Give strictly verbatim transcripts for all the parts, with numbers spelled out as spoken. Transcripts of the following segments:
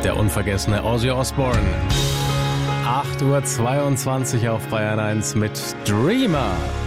Der unvergessene Ozzy Osbourne. acht Uhr zweiundzwanzig auf Bayern eins mit Dreamer.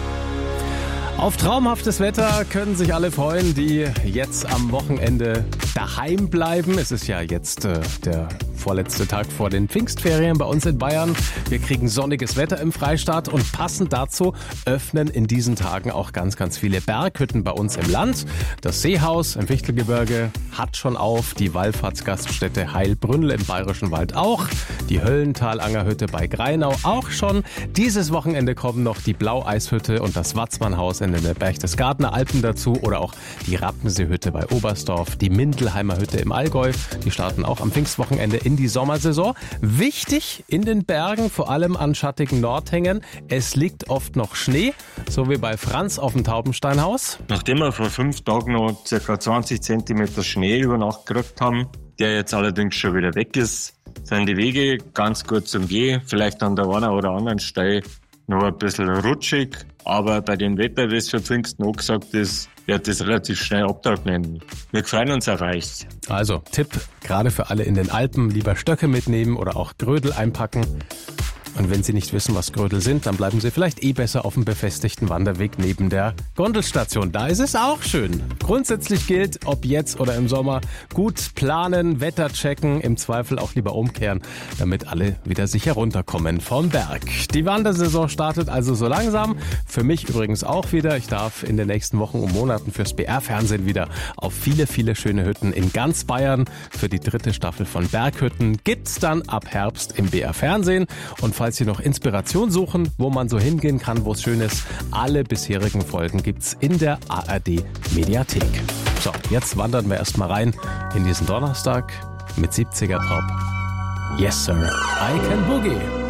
Auf traumhaftes Wetter können sich alle freuen, die jetzt am Wochenende daheim bleiben. Es ist ja jetzt äh, der vorletzte Tag vor den Pfingstferien bei uns in Bayern. Wir kriegen sonniges Wetter im Freistaat und passend dazu öffnen in diesen Tagen auch ganz, ganz viele Berghütten bei uns im Land. Das Seehaus im Fichtelgebirge hat schon auf, die Wallfahrtsgaststätte Heilbrünnel im Bayerischen Wald auch, die Höllental-Angerhütte bei Greinau auch schon. Dieses Wochenende kommen noch die Blaueishütte und das Watzmannhaus in den Berchtesgadener Alpen dazu oder auch die Rappenseehütte bei Oberstdorf, die Mindelheimer Hütte im Allgäu. Die starten auch am Pfingstwochenende in die Sommersaison. Wichtig in den Bergen, vor allem an schattigen Nordhängen, es liegt oft noch Schnee, so wie bei Franz auf dem Taubensteinhaus. Nachdem wir vor fünf Tagen noch ca. zwanzig Zentimeter Schnee über Nacht gekriegt haben, der jetzt allerdings schon wieder weg ist, sind die Wege ganz gut zum Gehen. Vielleicht an der einen oder anderen Stelle noch ein bisschen rutschig, aber bei dem Wetter, das für Pfingsten angesagt ist, wird das relativ schnell abtrocknen. Wir freuen uns auf euch. Also Tipp, gerade für alle in den Alpen, lieber Stöcke mitnehmen oder auch Grödel einpacken. Und wenn Sie nicht wissen, was Grödel sind, dann bleiben Sie vielleicht eh besser auf dem befestigten Wanderweg neben der Gondelstation. Da ist es auch schön. Grundsätzlich gilt, ob jetzt oder im Sommer, gut planen, Wetter checken, im Zweifel auch lieber umkehren, damit alle wieder sicher runterkommen vom Berg. Die Wandersaison startet also so langsam. Für mich übrigens auch wieder. Ich darf in den nächsten Wochen und Monaten fürs B R-Fernsehen wieder auf viele, viele schöne Hütten in ganz Bayern. Für die dritte Staffel von Berghütten gibt's dann ab Herbst im B R-Fernsehen. Und falls Sie noch Inspiration suchen, wo man so hingehen kann, wo es schön ist, alle bisherigen Folgen gibt's in der A R D-Mediathek. So, jetzt wandern wir erstmal rein in diesen Donnerstag mit siebziger Pop. Yes, sir, I can boogie.